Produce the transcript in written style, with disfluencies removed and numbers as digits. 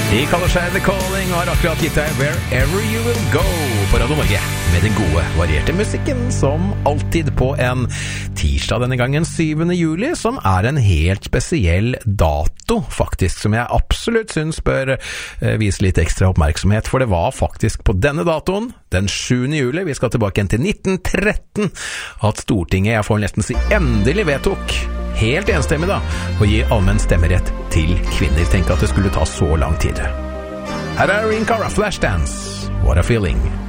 De kaller seg The Calling og har akkurat gitt deg Wherever You Will Go på Radio Norge med den gode, varierte musikken som alltid på en tirsdag denne gangen 7. juli, som er en helt spesiell dato faktisk, som jeg absolutt synes bør vise litt ekstra oppmerksomhet, for det var faktisk på denne datoen, den 7. juli, vi skal tilbake igjen til 1913, at Stortinget, jeg får nesten si endelig vedtok, helt enstemmig da, å gi allmenn stemmerett til kvinner. Tenk at det skulle ta så lang tid. Her er Rin Cara, Flashdance, What a Feeling.